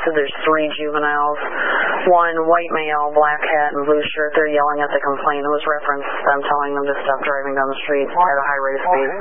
So there's 3 juveniles. 1 white male, black hat and blue shirt. They're yelling at the complaint. It was referenced them telling them to stop driving down the street at a high rate of speed.